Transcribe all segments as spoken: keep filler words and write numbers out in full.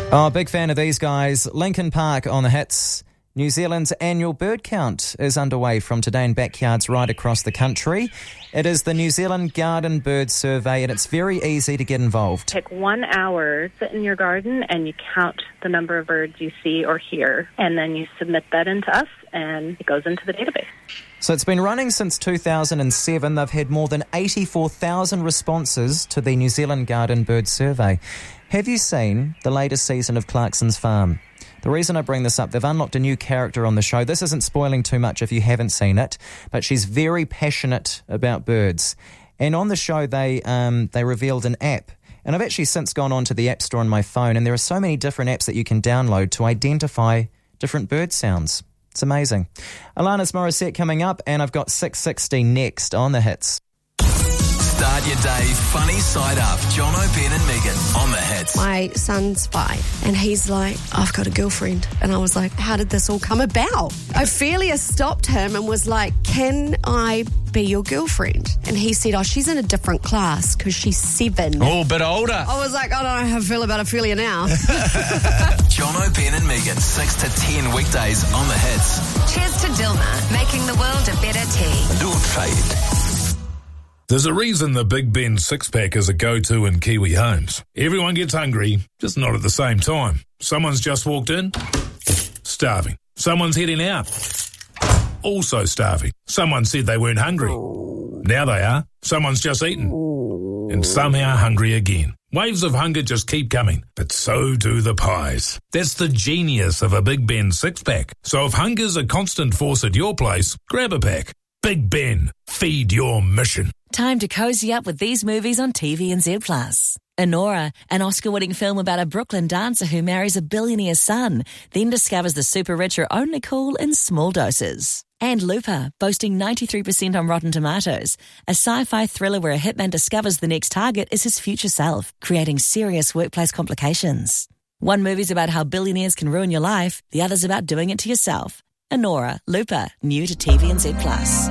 Oh, big fan of these guys. Linkin Park on the hits. New Zealand's annual bird count is underway from today in backyards right across the country. It is the New Zealand Garden Bird Survey, and it's very easy to get involved. Take one hour, sit in your garden, and you count the number of birds you see or hear, and then you submit that into us, and it goes into the database. So it's been running since two thousand seven. They've had more than eighty-four thousand responses to the New Zealand Garden Bird Survey. Have you seen the latest season of Clarkson's Farm? The reason I bring this up, they've unlocked a new character on the show. This isn't spoiling too much if you haven't seen it, but she's very passionate about birds. And on the show, they um, they revealed an app. And I've actually since gone on to the App Store on my phone, and there are so many different apps that you can download to identify different bird sounds. It's amazing. Alanis Morissette coming up, and I've got six sixty next on the hits. Start your day funny side up. Jono, Ben and Megan on the hits. My son's five and he's like, I've got a girlfriend. And I was like, how did this all come about? Ophelia stopped him and was like, can I be your girlfriend? And he said, oh, she's in a different class because she's seven. Oh, a bit older. I was like, I don't know how I feel about Ophelia now. Jono, Ben and Megan, six to ten weekdays on the hits. Cheers to Dilmah, making the world a better tea. Don't fade. There's a reason the Big Ben six-pack is a go-to in Kiwi homes. Everyone gets hungry, just not at the same time. Someone's just walked in, starving. Someone's heading out, also starving. Someone said they weren't hungry. Now they are. Someone's just eaten, and somehow hungry again. Waves of hunger just keep coming, but so do the pies. That's the genius of a Big Ben six-pack. So if hunger's a constant force at your place, grab a pack. Big Ben, feed your mission. Time to cozy up with these movies on T V N Z plus. Enora, an Oscar-winning film about a Brooklyn dancer who marries a billionaire's son, then discovers the super rich are only cool in small doses. And Looper, boasting ninety-three percent on Rotten Tomatoes, a sci-fi thriller where a hitman discovers the next target is his future self, creating serious workplace complications. One movie's about how billionaires can ruin your life, the other's about doing it to yourself. Enora, Looper, new to T V N Z plus.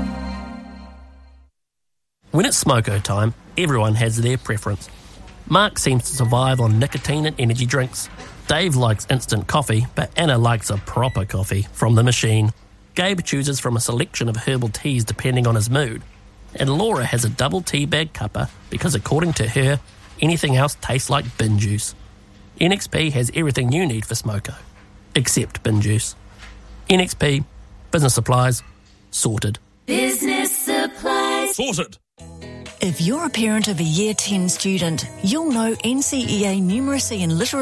When it's smoko time, everyone has their preference. Mark seems to survive on nicotine and energy drinks. Dave likes instant coffee, but Anna likes a proper coffee from the machine. Gabe chooses from a selection of herbal teas depending on his mood. And Laura has a double tea bag cuppa because according to her, anything else tastes like bin juice. N X P has everything you need for smoko, except bin juice. N X P, business supplies, sorted. Business supplies. Sorted. If you're a parent of a Year ten student, you'll know N C E A numeracy and literacy